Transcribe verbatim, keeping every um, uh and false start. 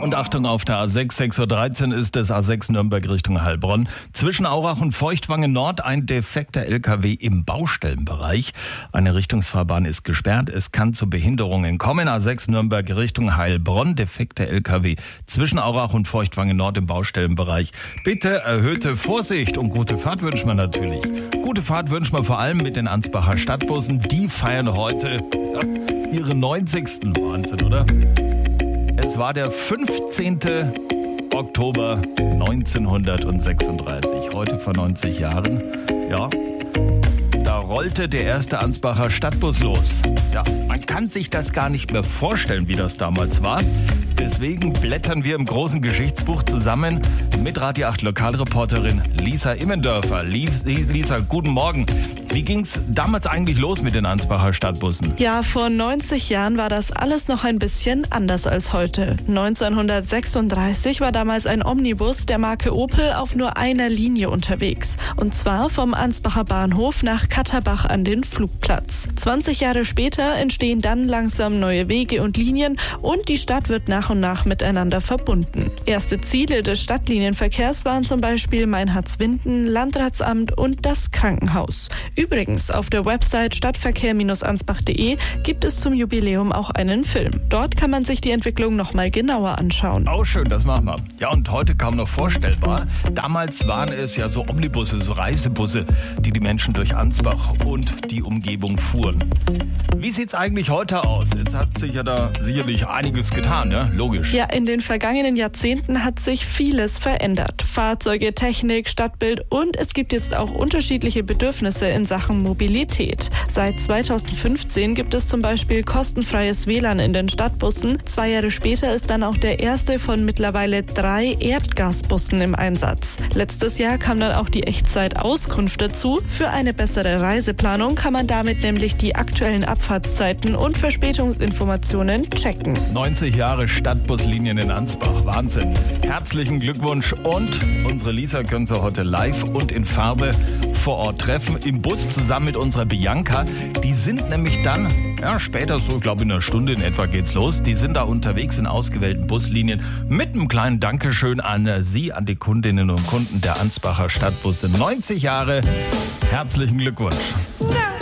Und Achtung, auf der A sechs, sechs Uhr dreizehn ist es, A sechs Nürnberg Richtung Heilbronn. Zwischen Aurach und Feuchtwangen Nord ein defekter L K W im Baustellenbereich. Eine Richtungsfahrbahn ist gesperrt. Es kann zu Behinderungen kommen. A sechs Nürnberg Richtung Heilbronn. Defekter L K W zwischen Aurach und Feuchtwangen Nord im Baustellenbereich. Bitte erhöhte Vorsicht und gute Fahrt wünschen wir natürlich. Gute Fahrt wünschen wir vor allem mit den Ansbacher Stadtbussen. Die feiern heute ihre neunzigsten Wahnsinn, oder? Es war der fünfzehnten Oktober neunzehnhundertsechsunddreißig. Heute vor neunzig Jahren. Ja, da rollte der erste Ansbacher Stadtbus los. Ja, man kann sich das gar nicht mehr vorstellen, wie das damals war. Deswegen blättern wir im großen Geschichtsbuch zusammen mit Radio acht Lokalreporterin Lisa Immendörfer. Lisa, guten Morgen. Wie ging's damals eigentlich los mit den Ansbacher Stadtbussen? Ja, vor neunzig Jahren war das alles noch ein bisschen anders als heute. neunzehnhundertsechsunddreißig war damals ein Omnibus der Marke Opel auf nur einer Linie unterwegs. Und zwar vom Ansbacher Bahnhof nach Katterbach an den Flugplatz. zwanzig Jahre später entstehen dann langsam neue Wege und Linien und die Stadt wird nach und nach miteinander verbunden. Erste Ziele des Stadtlinienverkehrs waren zum Beispiel Meinhardswinden, Landratsamt und das Krankenhaus. Übrigens, auf der Website stadtverkehr Bindestrich ansbach punkt de gibt es zum Jubiläum auch einen Film. Dort kann man sich die Entwicklung noch mal genauer anschauen. Auch schön, das machen wir. Ja, und heute kaum noch vorstellbar. Damals waren es ja so Omnibusse, so Reisebusse, die die Menschen durch Ansbach und die Umgebung fuhren. Wie sieht's eigentlich heute aus? Jetzt hat sich ja da sicherlich einiges getan, ne? Logisch. Ja, in den vergangenen Jahrzehnten hat sich vieles verändert. Fahrzeuge, Technik, Stadtbild und es gibt jetzt auch unterschiedliche Bedürfnisse in Sachen Mobilität. Seit zweitausendfünfzehn gibt es zum Beispiel kostenfreies W L A N in den Stadtbussen. Zwei Jahre später ist dann auch der erste von mittlerweile drei Erdgasbussen im Einsatz. Letztes Jahr kam dann auch die Echtzeit-Auskunft dazu. Für eine bessere Reiseplanung kann man damit nämlich die aktuellen Abfahrtszeiten und Verspätungsinformationen checken. neunzig Jahre Stadtbuslinien in Ansbach. Wahnsinn. Herzlichen Glückwunsch und unsere Lisa können Sie heute live und in Farbe vor Ort treffen. Im Bus zusammen mit unserer Bianca. Die sind nämlich dann, ja später so, glaube ich in einer Stunde in etwa geht's los. Die sind da unterwegs in ausgewählten Buslinien mit einem kleinen Dankeschön an Sie, an die Kundinnen und Kunden der Ansbacher Stadtbusse. neunzig Jahre. Herzlichen Glückwunsch. Ja.